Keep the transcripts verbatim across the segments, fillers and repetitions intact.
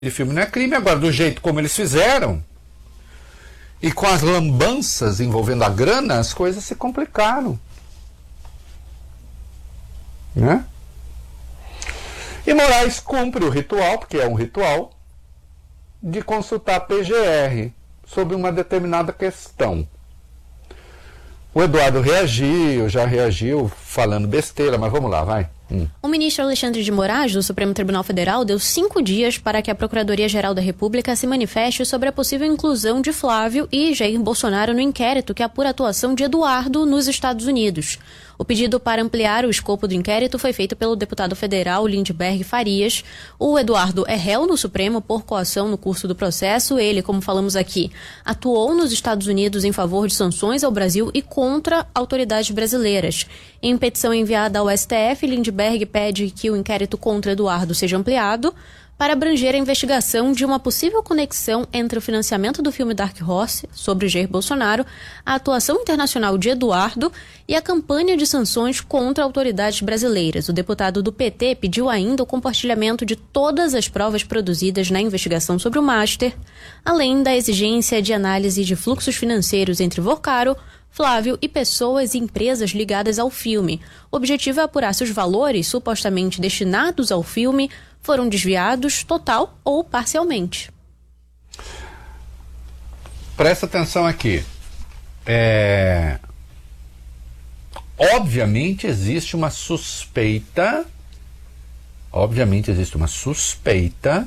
de filme não é crime. Agora, do jeito como eles fizeram, e com as lambanças envolvendo a grana, as coisas se complicaram. Né? E Moraes cumpre o ritual, porque é um ritual, de consultar a P G R sobre uma determinada questão. O Eduardo reagiu, já reagiu falando besteira, mas vamos lá, vai. Hum. O ministro Alexandre de Moraes, do Supremo Tribunal Federal, deu cinco dias para que a Procuradoria-Geral da República se manifeste sobre a possível inclusão de Flávio e Jair Bolsonaro no inquérito que apura a atuação de Eduardo nos Estados Unidos. O pedido para ampliar o escopo do inquérito foi feito pelo deputado federal Lindbergh Farias. O Eduardo é réu no Supremo por coação no curso do processo. Ele, como falamos aqui, atuou nos Estados Unidos em favor de sanções ao Brasil e contra autoridades brasileiras. Em petição enviada ao S T F, Lindbergh pede que o inquérito contra Eduardo seja ampliado para abranger a investigação de uma possível conexão entre o financiamento do filme Dark Horse, sobre Jair Bolsonaro, a atuação internacional de Eduardo e a campanha de sanções contra autoridades brasileiras. O deputado do P T pediu ainda o compartilhamento de todas as provas produzidas na investigação sobre o Master, além da exigência de análise de fluxos financeiros entre Vocaro, Flávio e pessoas e empresas ligadas ao filme. O objetivo é apurar se os valores supostamente destinados ao filme foram desviados total ou parcialmente. Presta atenção aqui. É... Obviamente existe uma suspeita, obviamente existe uma suspeita,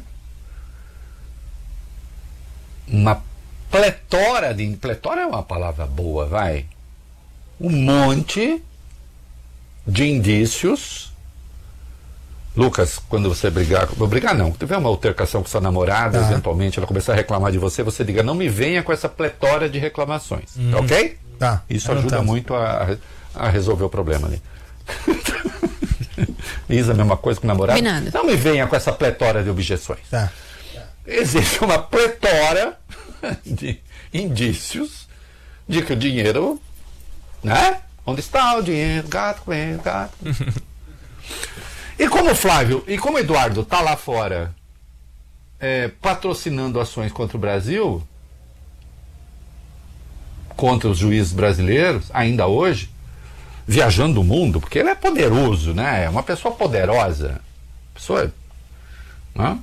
uma pletora de... Pletora é uma palavra boa, vai. Um monte de indícios. Lucas, quando você brigar, vou brigar não, tiver uma altercação com sua namorada, tá, eventualmente ela começar a reclamar de você, você diga, não me venha com essa pletora de reclamações, uhum. Ok? Tá. Isso ajuda muito a, a resolver o problema ali. Isa, a mesma coisa com o namorado. Não me venha com essa pletora de objeções. Tá. Existe uma pletora de indícios de que o dinheiro, né? Onde está o dinheiro? Gato comendo, gato. E como o Flávio, e como o Eduardo está lá fora é, patrocinando ações contra o Brasil, contra os juízes brasileiros, ainda hoje, viajando o mundo, porque ele é poderoso, né? É uma pessoa poderosa. Pessoa, né?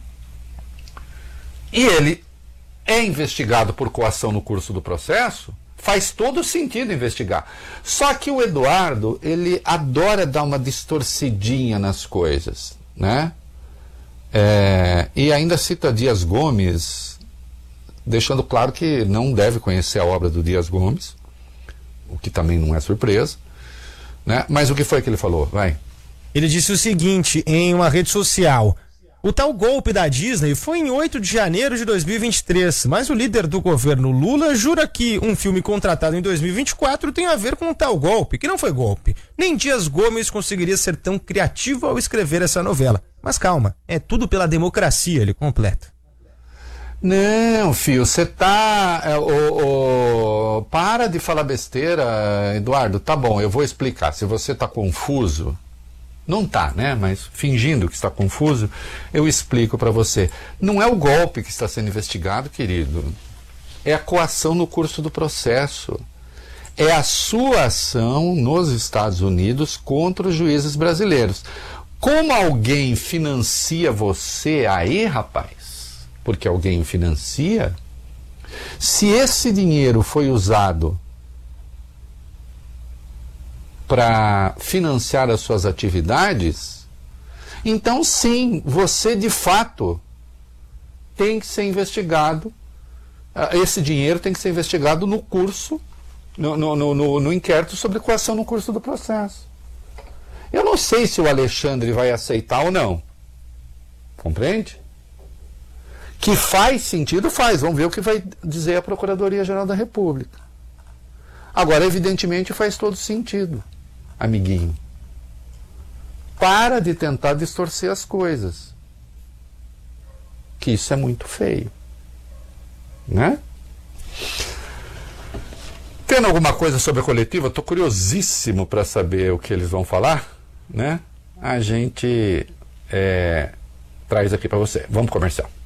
E ele é investigado por coação no curso do processo. Faz todo sentido investigar. Só que o Eduardo, ele adora dar uma distorcidinha nas coisas, né? É, e ainda cita Dias Gomes, deixando claro que não deve conhecer a obra do Dias Gomes, o que também não é surpresa, né? Mas o que foi que ele falou? Vai. Ele disse o seguinte em uma rede social: o tal golpe da Disney foi em oito de janeiro de dois mil e vinte e três, mas o líder do governo Lula jura que um filme contratado em dois mil e vinte e quatro tem a ver com o tal golpe, que não foi golpe. Nem Dias Gomes conseguiria ser tão criativo ao escrever essa novela. Mas calma, é tudo pela democracia, ele completa. Não, filho, você tá... É, o, o, para de falar besteira, Eduardo. Tá bom, eu vou explicar. Se você tá confuso... Não está, né? Mas fingindo que está confuso, eu explico para você. Não é o golpe que está sendo investigado, querido. É a coação no curso do processo. É a sua ação nos Estados Unidos contra os juízes brasileiros. Como alguém financia você aí, rapaz, porque alguém financia, se esse dinheiro foi usado para financiar as suas atividades, então sim, você de fato tem que ser investigado, esse dinheiro tem que ser investigado no curso, no, no, no, no inquérito sobre coação no curso do processo. Eu não sei se o Alexandre vai aceitar ou não, compreende? Que faz sentido, faz, vamos ver o que vai dizer a Procuradoria-Geral da República. Agora, evidentemente, faz todo sentido. Amiguinho, para de tentar distorcer as coisas, que isso é muito feio, né? Tendo alguma coisa sobre a coletiva, estou curiosíssimo para saber o que eles vão falar, né? A gente é, traz aqui para você. Vamos pro comercial.